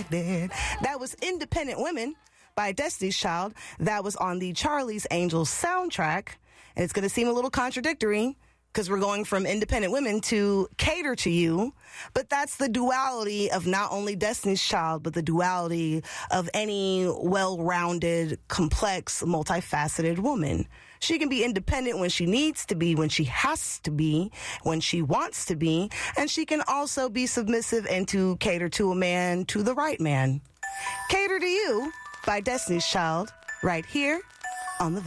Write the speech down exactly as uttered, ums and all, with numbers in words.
distracted. That was Independent Women by Destiny's Child. That was on the Charlie's Angels soundtrack. And it's going to seem a little contradictory because we're going from Independent Women to Cater to You. But that's the duality of not only Destiny's Child, but the duality of any well-rounded, complex, multifaceted woman. She can be independent when she needs to be, when she has to be, when she wants to be, and she can also be submissive and to cater to a man, to the right man. Cater to You by Destiny's Child, right here on the